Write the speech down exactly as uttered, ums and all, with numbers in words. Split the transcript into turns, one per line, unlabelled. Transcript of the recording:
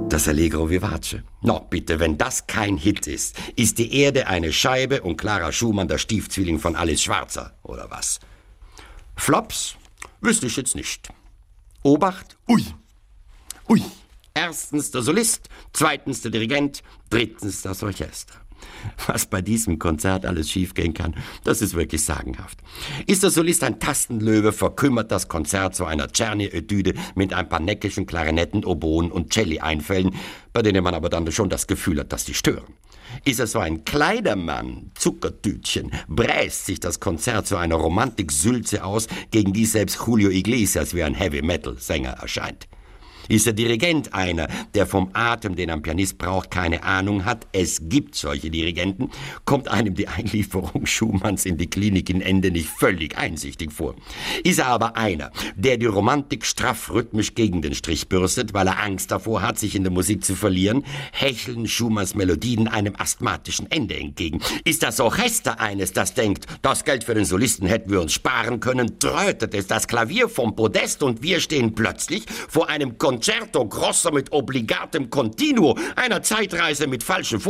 Das Allegro vivace. No, bitte, wenn das kein Hit ist, ist die Erde eine Scheibe und Clara Schumann der Stiefzwilling von Alice Schwarzer, oder was? Flops? Wüsste ich jetzt nicht. Obacht? Ui. Ui. Erstens der Solist, zweitens der Dirigent, drittens das Orchester. Was bei diesem Konzert alles schiefgehen kann, das ist wirklich sagenhaft. Ist der Solist ein Tastenlöwe, verkümmert das Konzert zu einer Czerny-Etüde mit ein paar neckischen Klarinetten, Oboen und Celli-Einfällen, bei denen man aber dann schon das Gefühl hat, dass die stören. Ist er so ein Kleidermann, Zuckertütchen, bräst sich das Konzert zu einer Romantik-Sülze aus, gegen die selbst Julio Iglesias wie ein Heavy-Metal-Sänger erscheint. Ist der Dirigent einer, der vom Atem, den ein Pianist braucht, keine Ahnung hat? Es gibt solche Dirigenten. Kommt einem die Einlieferung Schumanns in die Klinik in Ende nicht völlig einsichtig vor. Ist er aber einer, der die Romantik straff rhythmisch gegen den Strich bürstet, weil er Angst davor hat, sich in der Musik zu verlieren, hecheln Schumanns Melodien einem asthmatischen Ende entgegen. Ist das Orchester eines, das denkt, das Geld für den Solisten hätten wir uns sparen können, trötet es das Klavier vom Podest und wir stehen plötzlich vor einem Concerto Grosso mit obligatem Continuo, einer Zeitreise mit falschen